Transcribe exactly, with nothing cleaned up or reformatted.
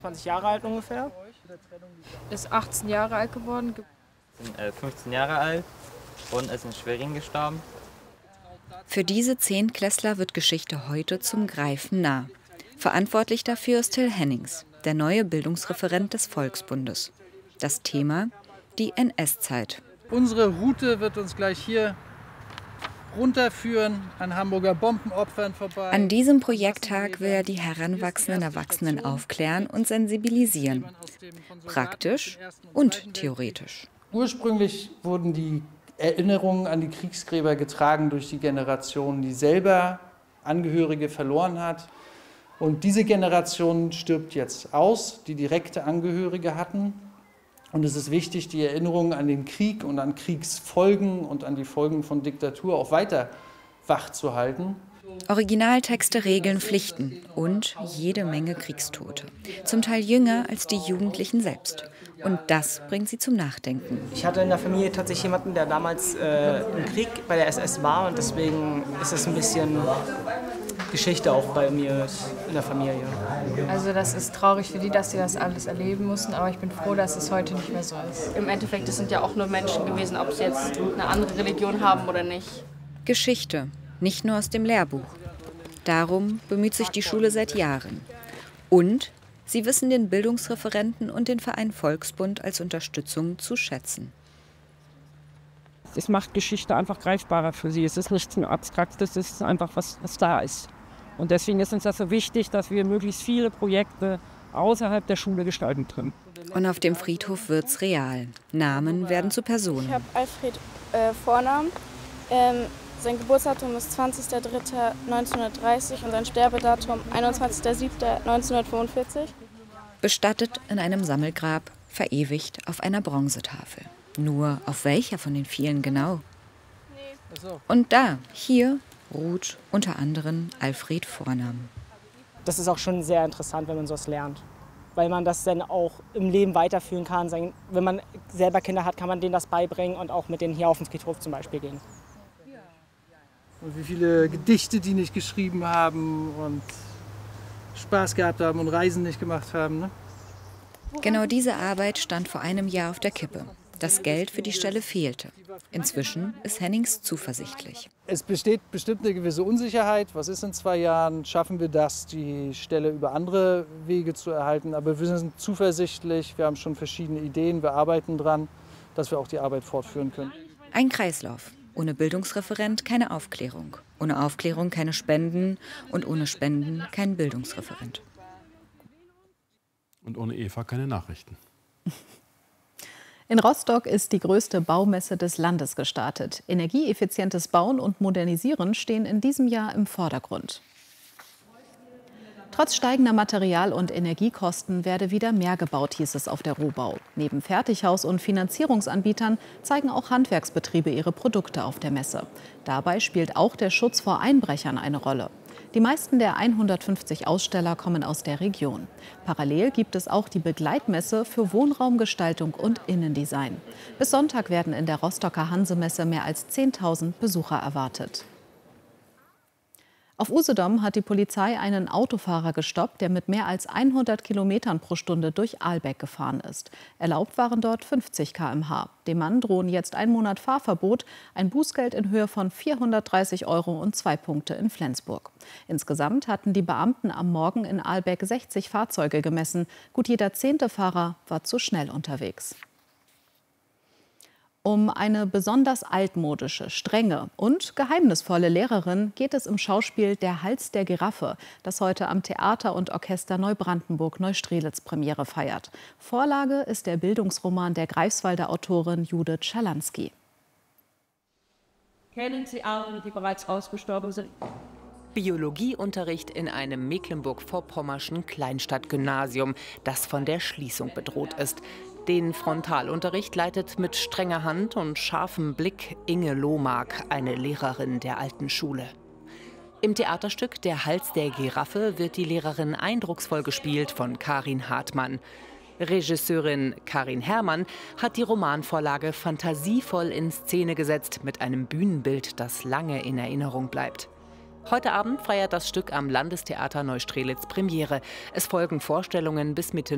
zwanzig Jahre alt ungefähr. Ist achtzehn Jahre alt geworden. Ich bin äh, fünfzehn Jahre alt und ist in Schwerin gestorben. Für diese Zehntklässler wird Geschichte heute zum Greifen nah. Verantwortlich dafür ist Till Hennings, der neue Bildungsreferent des Volksbundes. Das Thema: die N S-Zeit. Unsere Route wird uns gleich hier runterführen, an Hamburger Bombenopfern vorbei. An diesem Projekttag will er die heranwachsenden Erwachsenen aufklären und sensibilisieren. Praktisch und theoretisch. Ursprünglich wurden die Erinnerungen an die Kriegsgräber getragen durch die Generation, die selber Angehörige verloren hat. Und diese Generation stirbt jetzt aus, die direkte Angehörige hatten. Und es ist wichtig, die Erinnerungen an den Krieg und an Kriegsfolgen und an die Folgen von Diktatur auch weiter wach zu halten. Originaltexte regeln Pflichten und jede Menge Kriegstote. Zum Teil jünger als die Jugendlichen selbst. Und das bringt sie zum Nachdenken. Ich hatte in der Familie tatsächlich jemanden, der damals äh, im Krieg bei der S S war. Und deswegen ist es ein bisschen Geschichte auch bei mir in der Familie. Also das ist traurig für die, dass sie das alles erleben mussten, aber ich bin froh, dass es heute nicht mehr so ist. Im Endeffekt, es sind ja auch nur Menschen gewesen, ob sie jetzt eine andere Religion haben oder nicht. Geschichte, nicht nur aus dem Lehrbuch. Darum bemüht sich die Schule seit Jahren. Und sie wissen den Bildungsreferenten und den Verein Volksbund als Unterstützung zu schätzen. Es macht Geschichte einfach greifbarer für sie. Es ist nichts mehr Abstraktes, es ist einfach was, was da ist. Und deswegen ist uns das so wichtig, dass wir möglichst viele Projekte außerhalb der Schule gestalten können. Und auf dem Friedhof wird's real. Namen werden zu Personen. Ich habe Alfred äh, Vornamen. Ähm, sein Geburtsdatum ist zwanzigster dritter neunzehnhundertdreißig und sein Sterbedatum einundzwanzigster siebter neunzehnhundertfünfundvierzig. Bestattet in einem Sammelgrab, verewigt auf einer Bronzetafel. Nur auf welcher von den vielen genau? Und da, hier, ruht unter anderem Alfred Vornamen. Das ist auch schon sehr interessant, wenn man sowas lernt. Weil man das dann auch im Leben weiterführen kann. Wenn man selber Kinder hat, kann man denen das beibringen und auch mit denen hier auf den Friedhof zum Beispiel gehen. Und wie viele Gedichte die nicht geschrieben haben und Spaß gehabt haben und Reisen nicht gemacht haben. Ne? Genau diese Arbeit stand vor einem Jahr auf der Kippe. Das Geld für die Stelle fehlte. Inzwischen ist Hennings zuversichtlich. Es besteht bestimmt eine gewisse Unsicherheit. Was ist in zwei Jahren? Schaffen wir das, die Stelle über andere Wege zu erhalten? Aber wir sind zuversichtlich. Wir haben schon verschiedene Ideen. Wir arbeiten dran, dass wir auch die Arbeit fortführen können. Ein Kreislauf. Ohne Bildungsreferent keine Aufklärung. Ohne Aufklärung keine Spenden. Und ohne Spenden kein Bildungsreferent. Und ohne Eva keine Nachrichten. In Rostock ist die größte Baumesse des Landes gestartet. Energieeffizientes Bauen und Modernisieren stehen in diesem Jahr im Vordergrund. Trotz steigender Material- und Energiekosten werde wieder mehr gebaut, hieß es auf der Rohbau. Neben Fertighaus- und Finanzierungsanbietern zeigen auch Handwerksbetriebe ihre Produkte auf der Messe. Dabei spielt auch der Schutz vor Einbrechern eine Rolle. Die meisten der hundertfünfzig Aussteller kommen aus der Region. Parallel gibt es auch die Begleitmesse für Wohnraumgestaltung und Innendesign. Bis Sonntag werden in der Rostocker Hansemesse mehr als zehntausend Besucher erwartet. Auf Usedom hat die Polizei einen Autofahrer gestoppt, der mit mehr als hundert Kilometern pro Stunde durch Ahlbeck gefahren ist. Erlaubt waren dort fünfzig Kilometer pro Stunde. Dem Mann drohen jetzt ein Monat Fahrverbot, ein Bußgeld in Höhe von vierhundertdreißig Euro und zwei Punkte in Flensburg. Insgesamt hatten die Beamten am Morgen in Ahlbeck sechzig Fahrzeuge gemessen. Gut jeder zehnte Fahrer war zu schnell unterwegs. Um eine besonders altmodische, strenge und geheimnisvolle Lehrerin geht es im Schauspiel Der Hals der Giraffe, das heute am Theater und Orchester Neubrandenburg-Neustrelitz Premiere feiert. Vorlage ist der Bildungsroman der Greifswalder Autorin Judith Schalansky. Kennen Sie Arten, die bereits ausgestorben sind? Biologieunterricht in einem mecklenburg-vorpommerschen Kleinstadtgymnasium, das von der Schließung bedroht ist. Den Frontalunterricht leitet mit strenger Hand und scharfem Blick Inge Lohmark, eine Lehrerin der alten Schule. Im Theaterstück Der Hals der Giraffe wird die Lehrerin eindrucksvoll gespielt von Karin Hartmann. Regisseurin Karin Herrmann hat die Romanvorlage fantasievoll in Szene gesetzt mit einem Bühnenbild, das lange in Erinnerung bleibt. Heute Abend feiert das Stück am Landestheater Neustrelitz Premiere. Es folgen Vorstellungen bis Mitte